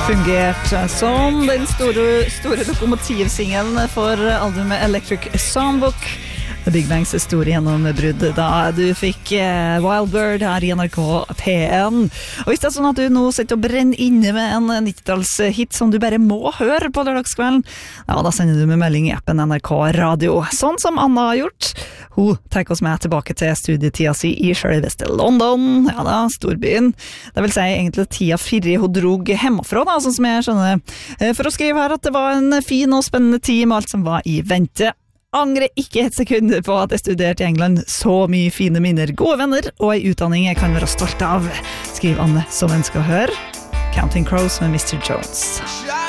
Fungert som den store lokomotivsingelen for albumet Electric Songbook. The Big Bangs store gjennombrudd da du fikk Wild Bird her i NRK P1. Og hvis det sånn at du nå sitter og brenner inne med en 90-tallshit som du bare må høre på lørdagskvelden, ja, da sender du med melding i appen NRK Radio, sånn som Anna har gjort. Hun tar oss med tilbake til studietida si i selveste London, ja da, storbyen. Det vil si egentlig tida 4 hun drog hjemmefra, da, sånn som jeg skjønner. For å skrive her at det var en fin og spennende tid med alt som var i vente. Angrer ikke et sekund på at jeg studerte i England. Så mye fine minner, gode venner og en utdanning jeg kan være stolt av. Skriv Anne som ønsker å høre. Counting Crows med Mr. Jones.